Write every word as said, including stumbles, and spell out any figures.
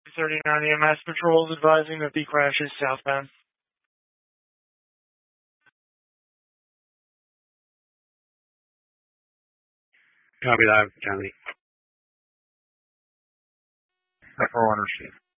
thirty-nine E M S patrol is advising that the crash is southbound. Copy that, County. four one receive.